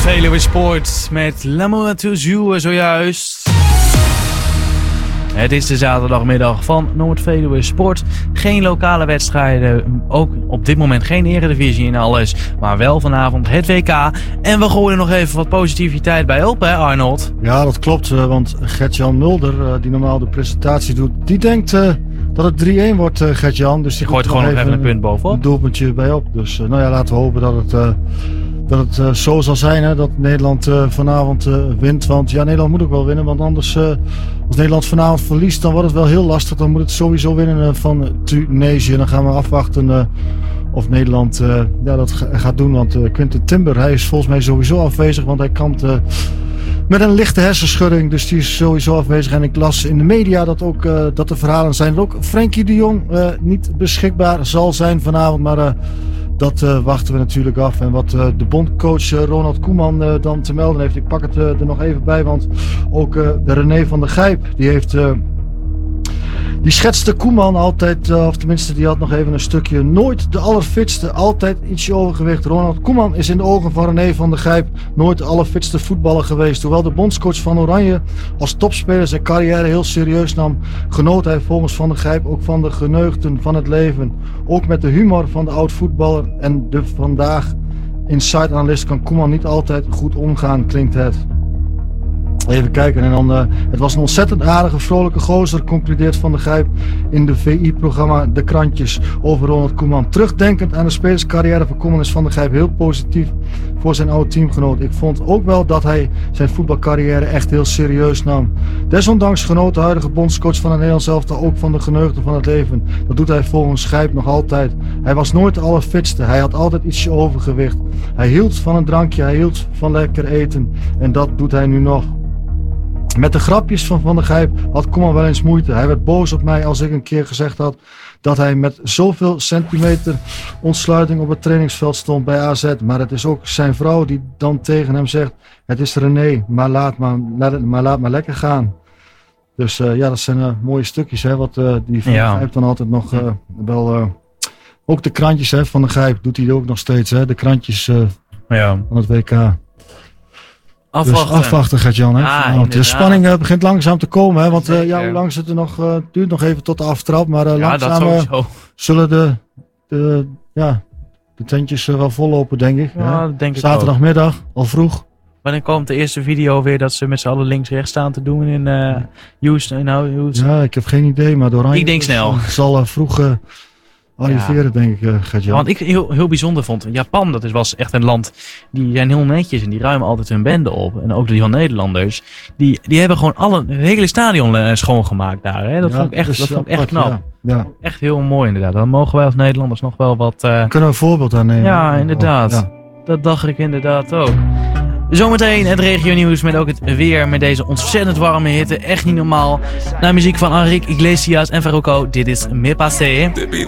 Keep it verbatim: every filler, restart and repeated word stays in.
Noord-Veluwe Sport met L'amour à toujours zojuist. Het is de zaterdagmiddag van Noord-Veluwe Sport. Geen lokale wedstrijden, ook op dit moment geen eredivisie in alles, maar wel vanavond het W K. En we gooien er nog even wat positiviteit bij op, hè Arnold? Ja, dat klopt, want Gert-Jan Mulder, die normaal de presentatie doet, die denkt uh, dat het drie-een wordt, uh, Gert-Jan. Dus die gooit gewoon nog even een punt bovenop. Een doelpuntje bij op. Dus uh, nou ja, laten we hopen dat het... Uh, Dat het uh, zo zal zijn, hè, dat Nederland uh, vanavond uh, wint. Want ja, Nederland moet ook wel winnen. Want anders, uh, als Nederland vanavond verliest, dan wordt het wel heel lastig. Dan moet het sowieso winnen uh, van Tunesië. Dan gaan we afwachten uh, of Nederland uh, ja, dat ga, gaat doen. Want uh, Quinten Timber, hij is volgens mij sowieso afwezig. Want hij kampt uh, met een lichte hersenschudding. Dus die is sowieso afwezig. En ik las in de media dat, ook, uh, dat de verhalen zijn dat ook Frenkie de Jong uh, niet beschikbaar zal zijn vanavond. Maar... Uh, Dat uh, wachten we natuurlijk af. En wat uh, de bondcoach uh, Ronald Koeman uh, dan te melden heeft. Ik pak het uh, er nog even bij. Want ook uh, de René van der Gijp. Die heeft... Uh, die schetste Koeman altijd. Uh, of tenminste die had nog even een stukje. Nooit de allerfitste. Altijd ietsje overgewicht. Ronald Koeman is in de ogen van René van der Gijp nooit de allerfitste voetballer geweest. Hoewel de bondscoach van Oranje als topspeler zijn carrière heel serieus nam. Genoot hij volgens Van der Gijp ook van de geneugten van het leven. Ook met de humor van de oud-voetballer en de vandaag inside-analyst kan Koeman niet altijd goed omgaan, klinkt het. Even kijken en dan, uh, het was een ontzettend aardige, vrolijke gozer, concludeert Van der Gijp in de V I-programma De Krantjes over Ronald Koeman. Terugdenkend aan de spelerscarrière van Koeman is Van der Gijp heel positief voor zijn oude teamgenoot. Ik vond ook wel dat hij zijn voetbalcarrière echt heel serieus nam. Desondanks genoot de huidige bondscoach van het Nederlands elftal ook van de geneugten van het leven. Dat doet hij volgens Gijp nog altijd. Hij was nooit de allerfitste, hij had altijd ietsje overgewicht. Hij hield van een drankje, hij hield van lekker eten en dat doet hij nu nog. Met de grapjes van Van der Gijp had Koeman wel eens moeite. Hij werd boos op mij als ik een keer gezegd had dat hij met zoveel centimeter ontsluiting op het trainingsveld stond bij A Z. Maar het is ook zijn vrouw die dan tegen hem zegt, het is René, maar laat maar, laat, maar, laat maar lekker gaan. Dus uh, ja, dat zijn uh, mooie stukjes, hè, wat uh, die Van ja. der Gijp dan altijd nog uh, wel... Uh, ook de krantjes hè, van der Gijp doet hij ook nog steeds, hè, de krantjes uh, ja. van het W K. Afwachten. Dus afwachten gaat Jan. Hè? Ah, de spanning uh, begint langzaam te komen. Hè? Want uh, ja, hoe lang zit er nog? Uh, duurt nog even tot de aftrap. Maar uh, ja, langzaam uh, zullen de, de, ja, de tentjes uh, wel vollopen, denk ik. Ja, dat denk ik Zaterdagmiddag, al vroeg. Wanneer komt de eerste video weer dat ze met z'n allen links-rechts staan te doen in uh, Houston? Nou, Houston? Ja, ik heb geen idee. Maar door ik denk snel. Het zal uh, vroeg... Uh, arriveren, ja. denk ik, uh, Gert-Jan. Ja, want ik heel, heel bijzonder vond, Japan, dat is, was echt een land, die zijn heel netjes en die ruimen altijd hun bende op. En ook die van Nederlanders, die, die hebben gewoon alle, het hele stadion uh, schoongemaakt daar. Hè? Dat ja, vond ik echt, dat dat vond ik echt knap. Ja. Ja. Echt heel mooi inderdaad. Dan mogen wij als Nederlanders nog wel wat... Uh... Kunnen we een voorbeeld aan nemen? Ja, inderdaad. Ja. Dat dacht ik inderdaad ook. Zometeen het regionieuws met ook het weer met deze ontzettend warme hitte. Echt niet normaal. Naar muziek van Enrique Iglesias en Farruko. Dit is Me Passé.